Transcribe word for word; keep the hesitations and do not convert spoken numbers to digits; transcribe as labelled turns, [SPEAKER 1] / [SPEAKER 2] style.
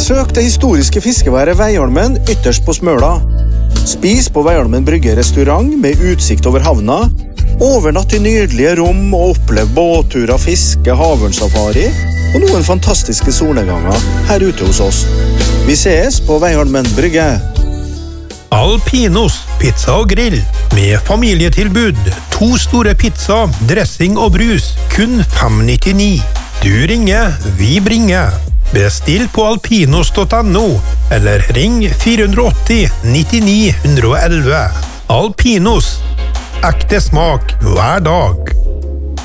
[SPEAKER 1] Besøk det historiske fiskeværet Veiholmen ytterst på Smøla. Spis på Veiholmen Brygge restaurant med utsikt over havna. Overnatt i nydelige rom og opplev båtturer, fiske, havørnsafari og noen fantastiske solnedganger her ute hos oss. Vi ses på Veiholmen Brygge.
[SPEAKER 2] Alpinos pizza og grill med familietilbud. To store pizza, dressing og brus, kun fem nittini. Du ringer, vi bringer. Bestill på alpinos punktum no eller ring fire åtti nittini ett ett ett. Alpinos. Ekte smak hver dag.